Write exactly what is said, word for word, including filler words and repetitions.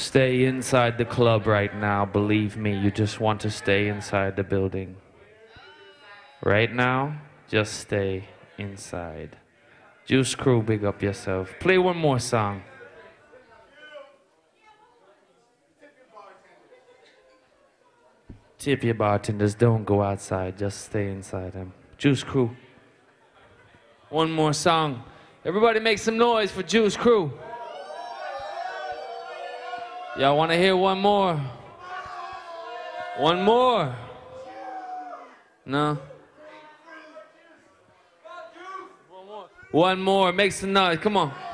Stay inside the club right now. Believe me, you just want to stay inside the building. Right now, just stay inside. Juice Crew, big up yourself. Play one more song. Tip your bartenders, don't go outside, just stay inside them. Juice Crew. One more song. Everybody make some noise for Juice Crew. Y'all want to hear one more? One more? No? One more. One more. Make some noise. Come on.